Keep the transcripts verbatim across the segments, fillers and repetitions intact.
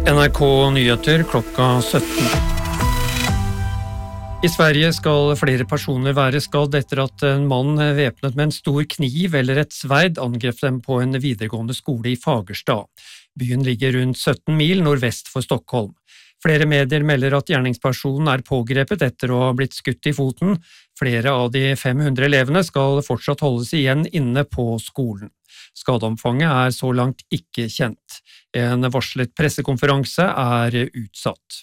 N R K Nyheter klokka sytten. I Sverige skal flere personer være skadd etter at en mann væpnet med en stor kniv eller et sverd angrep dem på en videregående skole i Fagerstad. Byen ligger rundt sytten mil nordvest for Stockholm. Flere medier melder at gjerningspersonen er pågrepet etter å ha blitt skutt i foten. Flere av de fem hundre elevene skal fortsatt holdes igjen inne på skolen. Skadeomfanget er så langt ikke kjent. En varslet pressekonferanse er utsatt.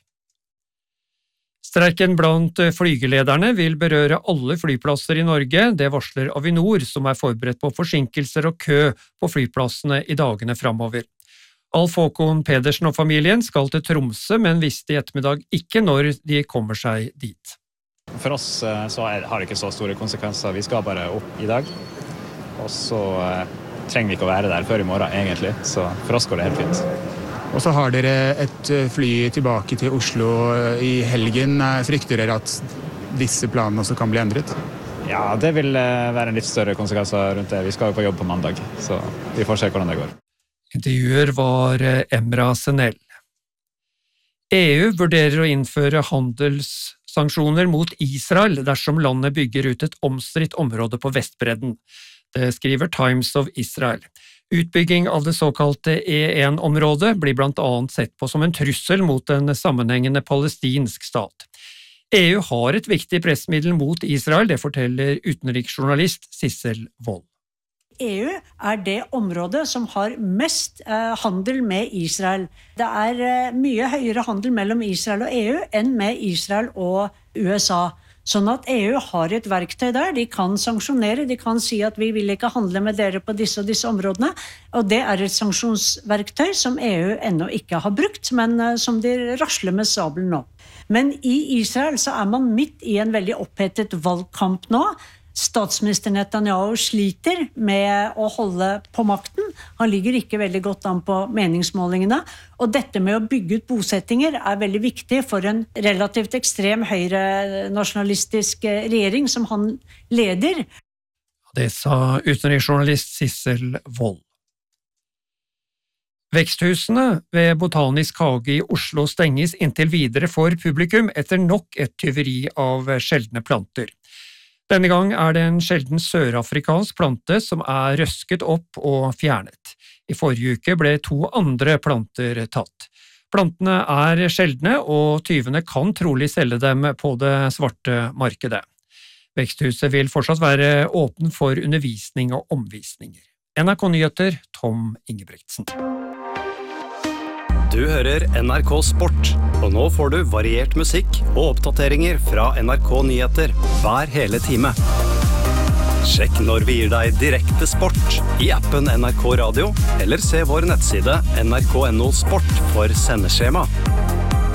Streiken blant flygelederne vil berøre alle flyplasser i Norge, det varsler Avinor, som er forberedt på forsinkelser og kø på flyplassene i dagene fremover. Alf Håkon Pedersen og familien skal til Tromsø, men visste i ettermiddag ikke når de kommer seg dit. For oss så er, har det ikke så store konsekvenser, vi skal bare opp i dag, og så eh, trenger vi ikke å være der før i morgen egentlig, så for oss går det helt fint. Og så har dere et fly tilbake til Oslo i helgen. Frykter dere at disse planene også kan bli endret? Ja, det vil være en litt større konsekvenser rundt det. Vi skal jo på jobb på mandag, så vi får se hvordan det går. Intervjuer var Emra Senell. E U vurderer å innføre handelssanksjoner mot Israel dersom landet bygger ut et omstridt område på Vestbredden. Det skriver Times of Israel. Utbygging av det såkalte E en-området blir blant annet sett på som en trussel mot en sammenhengende palestinsk stat. E U har et viktig pressmiddel mot Israel, det forteller utenriksjournalist Sissel Wold. E U er det området som har mest eh, handel med Israel. Det er eh, mye høyere handel mellom Israel og E U enn med Israel og U S A. Sånn at E U har et verktøy der, de kan sanksjonere, de kan si at vi vil ikke handle med dere på disse og disse områdene, og det er et sanksjonsverktøy som E U ennå ikke har brukt, men som de rasler med sabelen nå. Men i Israel så er man midt i en veldig opphetet valgkamp nå. Statsminister Netanyahu sliter med å holde på makten. Han ligger ikke veldig godt an på meningsmålingene. Og dette med å bygge ut bosettinger er veldig viktig for en relativt ekstrem høyre-nasjonalistisk regjering som han leder. Det sa utenriksjournalist Sissel Wold. Veksthusene ved Botanisk hage i Oslo stenges inntil videre for publikum etter nok et tyveri av sjeldne planter. Denne gang er det en sjelden sørafrikansk plante som er røsket opp og fjernet. I forrige uke ble to andre planter tatt. Plantene er sjeldne, og tyvene kan trolig selge dem på det svarte markedet. Veksthuset vil fortsatt være åpen for undervisning og omvisninger. N R K Nyheter, Tom Ingebrigtsen. Du hører N R K Sport, og nå får du variert musikk og oppdateringer fra N R K Nyheter hver hele time. Sjekk når vi gir deg direkte sport i appen N R K Radio, eller se vår nettside N R K punktum no sport for sendeskjema.